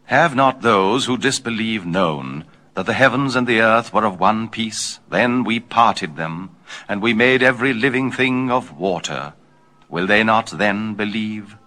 Have not those who disbelieve known that the heavens and the earth were of one piece? Then we parted them, and we made every living thing of water. Will they not then believe?